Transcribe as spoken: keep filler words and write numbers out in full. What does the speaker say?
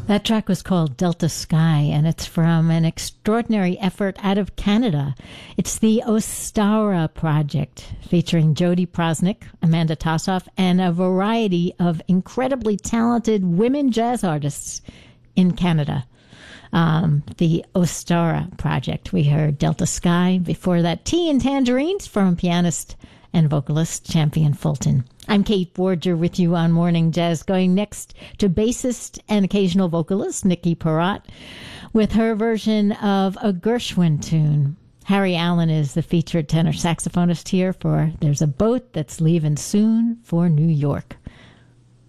That track was called Delta Sky, and it's from an extraordinary effort out of Canada. It's the Ostara Project, featuring Jody Prosnick, Amanda Tossoff, and a variety of incredibly talented women jazz artists in Canada. Um, the Ostara Project. We heard Delta Sky. Before that, Tea and Tangerines from pianist and vocalist Champion Fulton. I'm Kate Borger with you on Morning Jazz, going next to bassist and occasional vocalist Nikki Perrott with her version of a Gershwin tune. Harry Allen is the featured tenor saxophonist here for There's a Boat That's Leaving Soon for New York.